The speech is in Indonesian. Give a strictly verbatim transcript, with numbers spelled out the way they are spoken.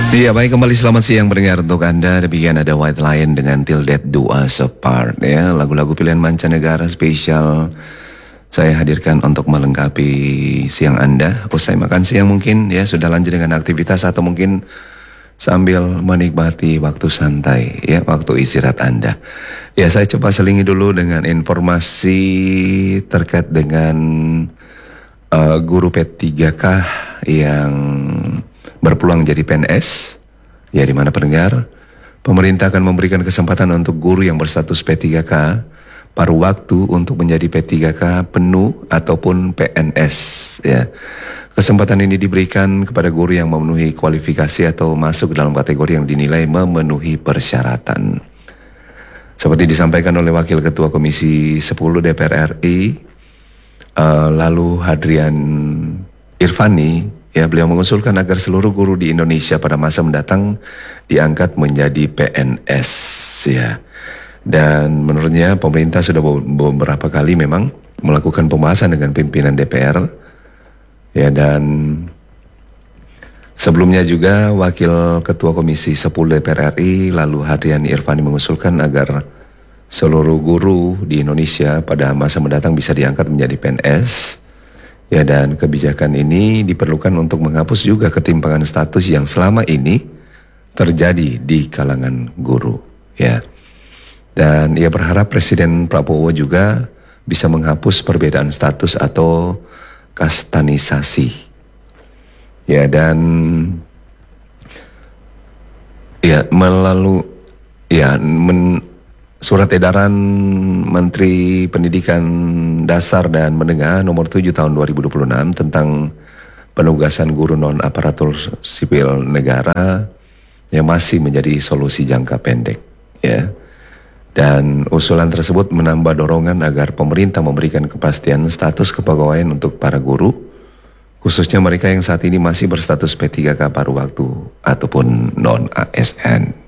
Iya, baik, kembali selamat siang pendengar untuk Anda. Demikian ada White Lion dengan Till Death Do Us Apart, ya, lagu-lagu pilihan mancanegara spesial saya hadirkan untuk melengkapi siang Anda. Usai makan siang mungkin ya sudah lanjut dengan aktivitas atau mungkin sambil menikmati waktu santai, ya, waktu istirahat Anda. Ya, saya coba selingi dulu dengan informasi terkait dengan uh, guru P tiga K yang berpeluang jadi P N S. Ya, di mana pendengar, pemerintah akan memberikan kesempatan untuk guru yang berstatus P tiga K paruh waktu untuk menjadi P tiga K penuh ataupun P N S, ya. Kesempatan ini diberikan kepada guru yang memenuhi kualifikasi atau masuk dalam kategori yang dinilai memenuhi persyaratan. Seperti disampaikan oleh Wakil Ketua Komisi sepuluh D P R R I, uh, lalu Hadrian Irvani, ya, beliau mengusulkan agar seluruh guru di Indonesia pada masa mendatang diangkat menjadi P N S, ya. Dan menurutnya pemerintah sudah beberapa kali memang melakukan pembahasan dengan pimpinan D P R, ya, dan sebelumnya juga Wakil Ketua Komisi sepuluh D P R R I lalu Hadrian Irvani mengusulkan agar seluruh guru di Indonesia pada masa mendatang bisa diangkat menjadi P N S. Ya, dan kebijakan ini diperlukan untuk menghapus juga ketimpangan status yang selama ini terjadi di kalangan guru, ya. Dan ia berharap Presiden Prabowo juga bisa menghapus perbedaan status atau kastanisasi. Ya, dan ya melalui ya men, surat edaran Menteri Pendidikan Dasar dan Menengah nomor tujuh tahun dua ribu dua puluh enam tentang penugasan guru non aparatur sipil negara yang masih menjadi solusi jangka pendek, ya. Dan usulan tersebut menambah dorongan agar pemerintah memberikan kepastian status kepegawaian untuk para guru, khususnya mereka yang saat ini masih berstatus P tiga K paruh waktu ataupun non A S N.